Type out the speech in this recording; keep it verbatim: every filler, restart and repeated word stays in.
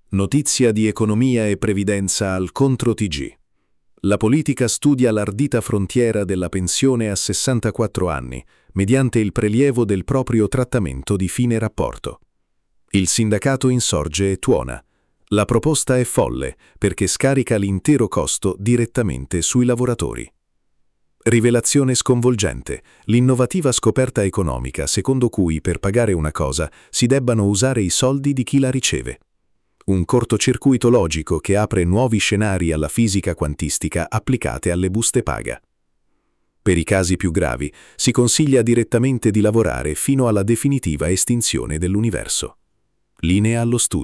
Notizia di economia e previdenza al Contro T G. La politica studia l'ardita frontiera della pensione a sessantaquattro anni, mediante il prelievo del proprio trattamento di fine rapporto. Il sindacato insorge e tuona. La proposta è folle perché scarica l'intero costo direttamente sui lavoratori. Rivelazione sconvolgente, l'innovativa scoperta economica secondo cui per pagare una cosa si debbano usare i soldi di chi la riceve. Un cortocircuito logico che apre nuovi scenari alla fisica quantistica applicate alle buste paga. Per i casi più gravi si consiglia direttamente di lavorare fino alla definitiva estinzione dell'universo. Linea allo studio.